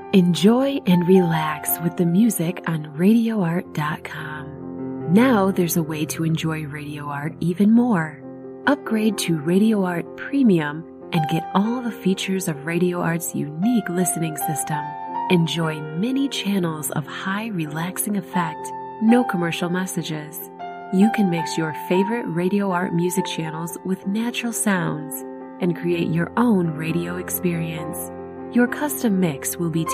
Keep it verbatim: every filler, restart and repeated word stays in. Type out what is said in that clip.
Enjoy and relax with the music on radio art dot com. Now there's a way to enjoy Radio Art even more. Upgrade to Radio Art Premium and get all the features of Radio Art's unique listening system. Enjoy many channels of high relaxing effect, no commercial messages. You can mix your favorite Radio Art music channels with natural sounds and create your own radio experience. Your custom mix will be